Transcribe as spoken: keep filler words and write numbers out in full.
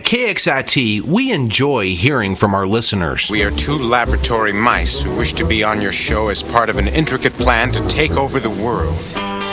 K X I T, we enjoy hearing from our listeners. We are two laboratory mice who wish to be on your show as part of an intricate plan to take over the world.